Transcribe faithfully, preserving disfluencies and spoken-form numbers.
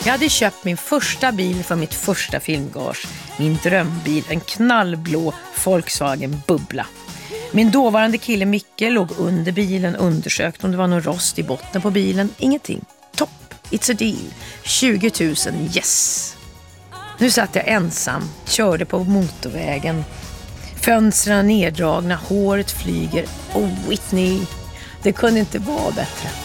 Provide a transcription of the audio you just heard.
Jag hade köpt min första bil för mitt första filmgage. Min drömbil, en knallblå Volkswagen Bubbla. Min dåvarande kille Micke låg under bilen, undersökte om det var någon rost i botten på bilen. Ingenting. Topp. It's a deal. tjugo tusen. Yes. Nu satt jag ensam, körde på motorvägen. Fönstren neddragna, håret flyger. Oh, Whitney. Det kunde inte vara bättre.